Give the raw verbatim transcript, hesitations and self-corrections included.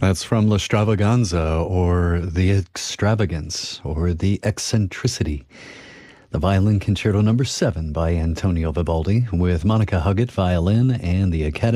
That's from La Stravaganza, or the Extravagance, or the Eccentricity. The Violin Concerto Number seven by Antonio Vivaldi, with Monica Huggett, violin, and the Academy